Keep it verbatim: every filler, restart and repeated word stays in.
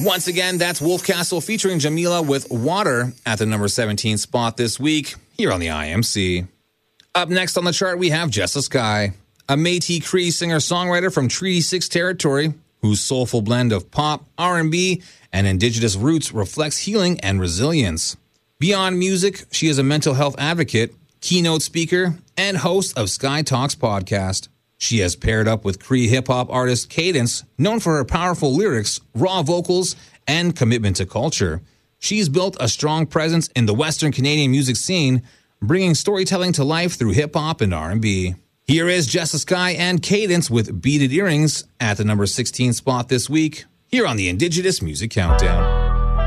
Once again, that's Wolfcastle featuring Jamila with Water at the number seventeen spot this week here on the I M C. Up next on the chart, we have Jessa Sky, a Métis Cree singer-songwriter from Treaty six territory whose soulful blend of pop, R and B, and Indigenous roots reflects healing and resilience. Beyond music, she is a mental health advocate, keynote speaker, and host of Sky Talks podcast. She has paired up with Cree hip-hop artist Cadence, known for her powerful lyrics, raw vocals, and commitment to culture. She's built a strong presence in the Western Canadian music scene, bringing storytelling to life through hip-hop and R and B. Here is Jessa Sky and Cadence with Beaded Earrings at the number sixteen spot this week, here on the Indigenous Music Countdown.